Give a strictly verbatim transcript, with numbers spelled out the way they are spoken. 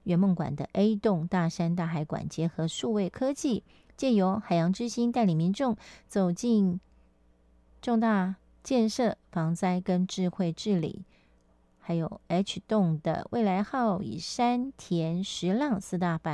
圆梦馆的 A 栋大山大海馆，结合数位科技，借由海洋之心带领民众走进重大建设、防灾跟智慧治理。还有 H 栋的未来号以山田石浪四大板